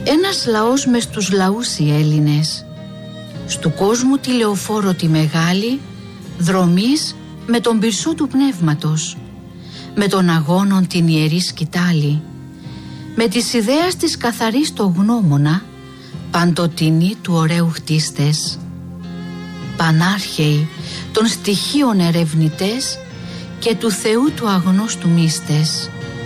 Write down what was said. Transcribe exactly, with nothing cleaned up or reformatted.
Ένας λαός μες τους λαούς οι Έλληνες, στου κόσμου τη λεωφόρο τη μεγάλη, δρομής με τον πυρσό του πνεύματος, με τον αγώνον την ιερή σκητάλη, με της ιδέας της καθαρής το γνώμονα, παντοτινή του ωραίου χτίστες. Πανάρχαιοι των στοιχείων ερευνητές και του Θεού του αγνώστου μύστες,